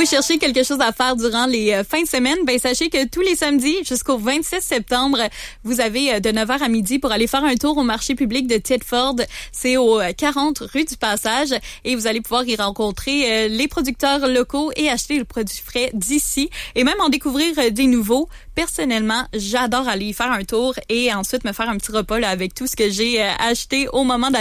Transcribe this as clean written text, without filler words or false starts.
vous cherchez quelque chose à faire durant les fins de semaine, ben sachez que tous les samedis jusqu'au 26 septembre, vous avez de 9h à midi pour aller faire un tour au marché public de Thetford. C'est au 40 rue du Passage et vous allez pouvoir y rencontrer les producteurs locaux et acheter le produit frais d'ici et même en découvrir des nouveaux. Personnellement, j'adore aller y faire un tour et ensuite me faire un petit repas là, avec tout ce que j'ai acheté au moment d'aller